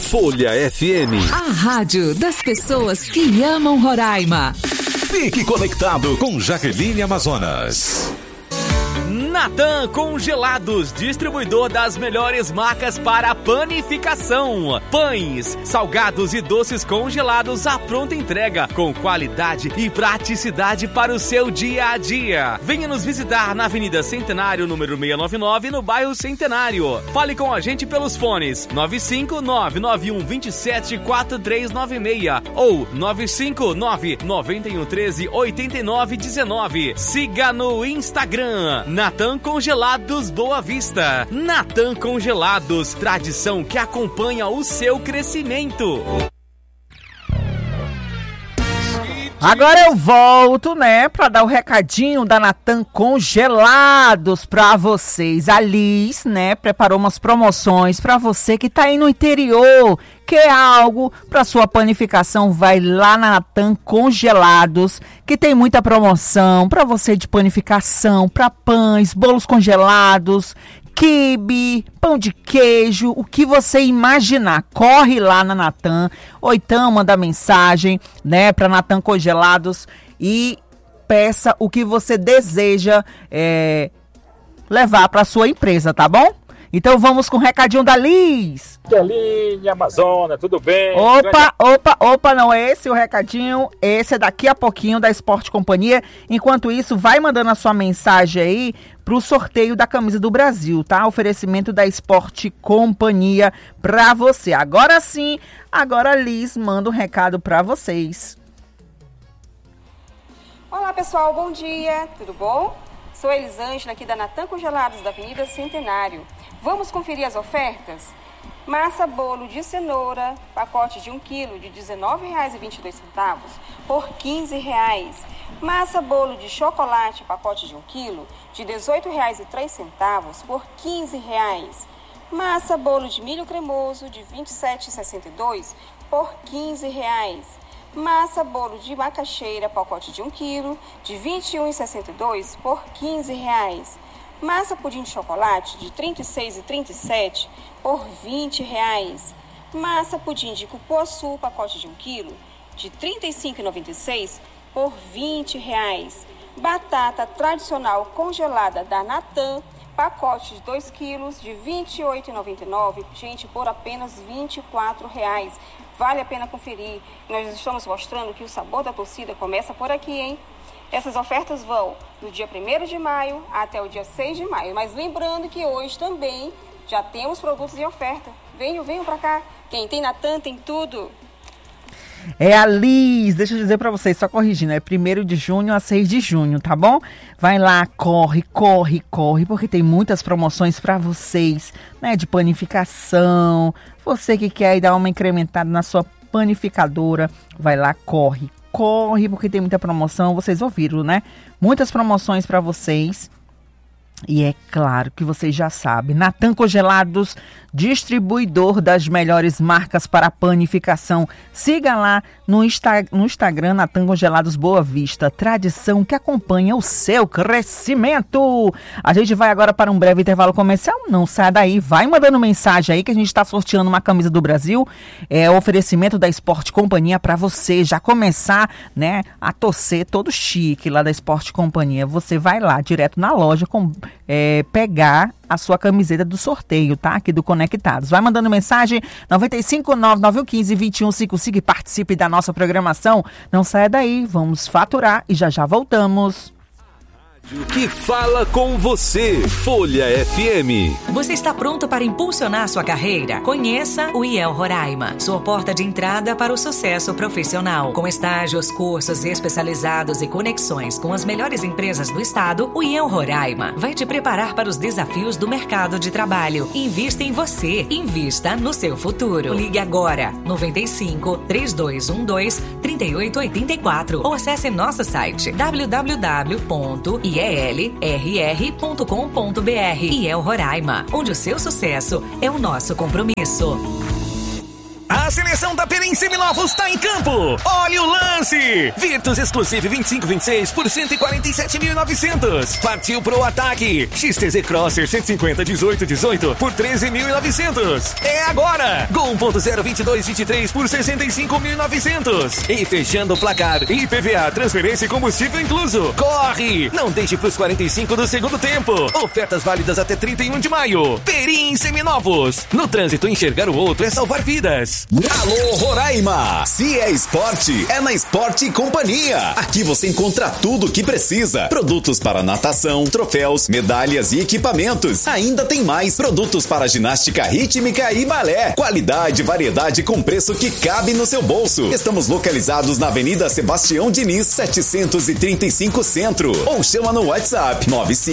Folha FM. A rádio das pessoas que amam Roraima. Fique conectado com Jaqueline Amazonas. Natan Congelados, distribuidor das melhores marcas para panificação. Pães, salgados e doces congelados à pronta entrega, com qualidade e praticidade para o seu dia a dia. Venha nos visitar na Avenida Centenário, número 699, no bairro Centenário. Fale com a gente pelos fones 95991274396 ou 95991138919. Siga no Instagram Natan Congelados Boa Vista. Natan Congelados, tradição que acompanha o seu crescimento. Agora eu volto, pra dar o recadinho da Natan Congelados pra vocês. A Liz, preparou umas promoções pra você que tá aí no interior, quer algo pra sua panificação, vai lá na Natan Congelados, que tem muita promoção pra você de panificação, pra pães, bolos congelados, quibe, pão de queijo, o que você imaginar. Corre lá na Natan, ou então manda mensagem, para Natan Congelados e peça o que você deseja levar para sua empresa, tá bom? Então vamos com o recadinho da Liz. Jaqueline Amazonas, tudo bem? Opa, não é esse o recadinho, esse é daqui a pouquinho da Esporte Companhia. Enquanto isso, vai mandando a sua mensagem aí pro sorteio da Camisa do Brasil, tá? Oferecimento da Esporte Companhia pra você. Agora sim, agora a Liz manda um recado pra vocês. Olá pessoal, bom dia, tudo bom? Sou Elisângela aqui da Natan Congelados da Avenida Centenário. Vamos conferir as ofertas? Massa bolo de cenoura, pacote de 1 kg de R$ 19,22 por R$ 15,00. Massa bolo de chocolate, pacote de 1 kg de R$ 18,03 por R$ 15,00. Massa bolo de milho cremoso de R$ 27,62 por R$ 15,00. Massa bolo de macaxeira, pacote de 1 kg de R$ 21,62 por R$ 15,00. Massa pudim de chocolate de R$ 36,37 por R$ 20,00. Massa pudim de cupuaçu, pacote de 1 kg de R$ 35,96 por R$ 20,00. Batata tradicional congelada da Natan, pacote de 2 kg de R$ 28,99, gente, por apenas R$ 24,00. Vale a pena conferir. Nós estamos mostrando que o sabor da torcida começa por aqui, hein? Essas ofertas vão do dia 1º de maio até o dia 6 de maio. Mas lembrando que hoje também já temos produtos em oferta. Venham pra cá. Quem tem Natan tem tudo. É a Liz, deixa eu dizer pra vocês, só corrigindo, é 1º de junho a 6 de junho, tá bom? Vai lá, corre, porque tem muitas promoções pra vocês, de panificação. Você que quer aí dar uma incrementada na sua panificadora, vai lá, corre, porque tem muita promoção, vocês ouviram, Muitas promoções pra vocês. E é claro que vocês já sabem, Natan Congelados, distribuidor das melhores marcas para panificação. Siga lá no Instagram, Natan Congelados Boa Vista, tradição que acompanha o seu crescimento. A gente vai agora para um breve intervalo comercial, não sai daí, vai mandando mensagem aí que a gente está sorteando uma camisa do Brasil, oferecimento da Esporte Companhia para você já começar, a torcer todo chique lá da Esporte Companhia. Você vai lá direto na loja pegar a sua camiseta do sorteio, tá? Aqui do Conectados. Vai mandando mensagem 95991152155 e participe da nossa programação. Não saia daí, vamos faturar e já voltamos. Que fala com você, Folha FM. Você está pronto para impulsionar sua carreira? Conheça o IEL Roraima, sua porta de entrada para o sucesso profissional. Com estágios, cursos especializados e conexões com as melhores empresas do estado, o IEL Roraima vai te preparar para os desafios do mercado de trabalho. Invista em você, invista no seu futuro. Ligue agora, 95-3212-3884 ou acesse nosso site www.ielrr.com.br. IEL Roraima, onde o seu sucesso é o nosso compromisso. A seleção da Perim Seminovos tá em campo. Olha o lance. Virtus Exclusive 2526 por 147.900. Partiu pro ataque. XTZ Crosser 150 1818 por 13.900. É agora. Gol 1.0 2223 por 65.900. E fechando o placar, IPVA, transferência e combustível incluso. Corre. Não deixe pros 45 do segundo tempo. Ofertas válidas até 31 de maio. Perim Seminovos. No trânsito, enxergar o outro é salvar vidas. Alô, Roraima! Se é esporte, é na Esporte e Companhia. Aqui você encontra tudo o que precisa. Produtos para natação, troféus, medalhas e equipamentos. Ainda tem mais produtos para ginástica rítmica e balé. Qualidade e variedade com preço que cabe no seu bolso. Estamos localizados na Avenida Sebastião Diniz, 735 Centro. Ou chama no WhatsApp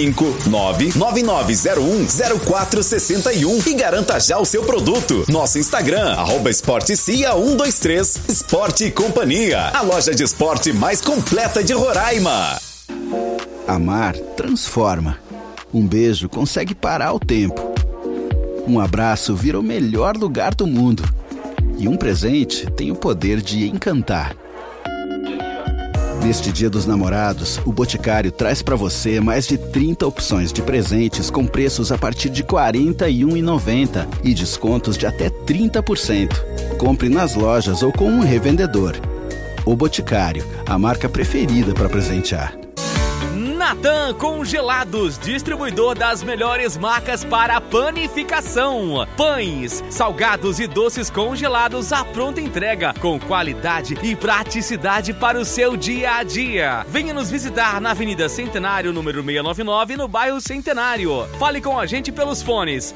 959-9901-0461 e garanta já o seu produto. Nosso Instagram, @esportecia123. Esporte e Companhia, a loja de esporte mais completa de Roraima. Amar transforma. Um beijo consegue parar o tempo. Um abraço vira o melhor lugar do mundo. E um presente tem o poder de encantar. Neste Dia dos Namorados, o Boticário traz para você mais de 30 opções de presentes com preços a partir de R$ 41,90 e descontos de até 30%. Compre nas lojas ou com um revendedor. O Boticário, a marca preferida para presentear. Natan Congelados, distribuidor das melhores marcas para panificação. Pães, salgados e doces congelados à pronta entrega, com qualidade e praticidade para o seu dia a dia. Venha nos visitar na Avenida Centenário, número 699, no bairro Centenário. Fale com a gente pelos fones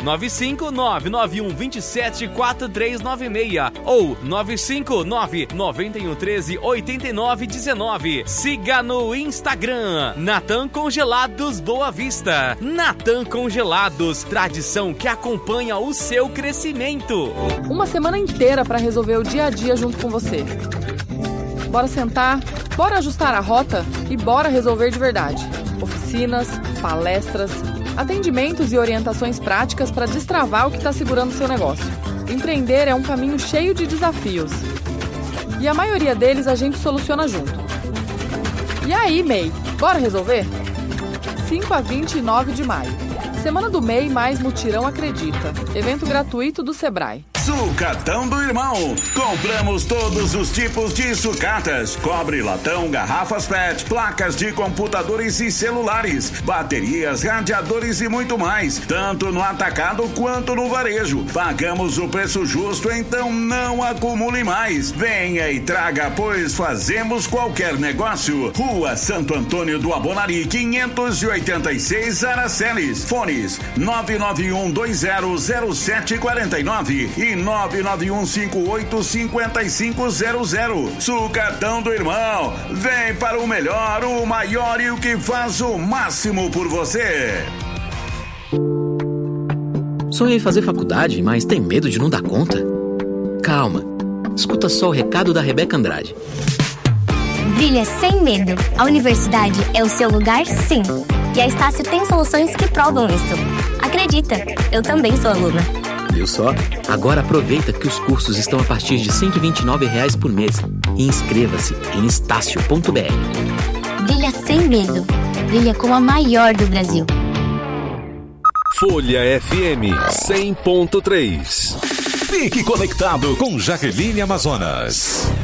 95991274396 ou 95991138919. Siga no Instagram, Natan Congelados Boa Vista. Natan Congelados, tradição que acompanha o seu crescimento. Uma semana inteira para resolver o dia a dia junto com você. Bora sentar, bora ajustar a rota e bora resolver de verdade. Oficinas, palestras, atendimentos e orientações práticas para destravar o que está segurando o seu negócio. Empreender é um caminho cheio de desafios. E a maioria deles a gente soluciona junto. E aí, MEI, bora resolver? 5 a 29 de maio. Semana do MEI mais Mutirão Acredita. Evento gratuito do Sebrae. Sucatão do Irmão. Compramos todos os tipos de sucatas: cobre, latão, garrafas PET, placas de computadores e celulares, baterias, radiadores e muito mais, tanto no atacado quanto no varejo. Pagamos o preço justo, então não acumule mais. Venha e traga, pois fazemos qualquer negócio. Rua Santo Antônio do Abonari, 586 Araceles. Fones 991200749 e 991585500. Sucatão do Irmão. Vem para o melhor, o maior e o que faz o máximo por você. Sonhei em fazer faculdade, mas tem medo de não dar conta? Calma. Escuta só o recado da Rebeca Andrade. Brilha sem medo. A universidade é o seu lugar, sim. E a Estácio tem soluções que provam isso. Acredita, eu também sou aluna. Viu só? Agora aproveita que os cursos estão a partir de R$ 129 por mês e inscreva-se em estácio.br. Brilha sem medo. Brilha com a maior do Brasil. Folha FM 100.3. Fique conectado com Jaqueline Amazonas.